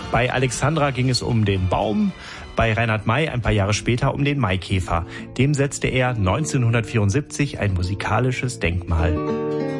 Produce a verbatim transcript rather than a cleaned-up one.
Bei Alexandra ging es um den Baum, bei Reinhard May ein paar Jahre später um den Maikäfer. Dem setzte er neunzehnhundertvierundsiebzig ein musikalisches Denkmal.